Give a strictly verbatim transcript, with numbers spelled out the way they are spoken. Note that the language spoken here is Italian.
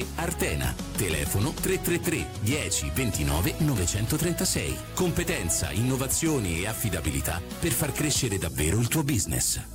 e Artena. Telefono tre tre tre dieci ventinove novecentotrentasei. Competenza, innovazioni e affidabilità per far crescere davvero il tuo business.